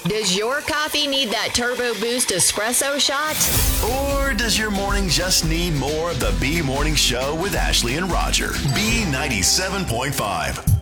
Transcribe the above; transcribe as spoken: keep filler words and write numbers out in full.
Does your coffee need that Turbo Boost espresso shot? Or does your morning just need more of the B Morning Show with Ashley and Roger? B ninety-seven point five.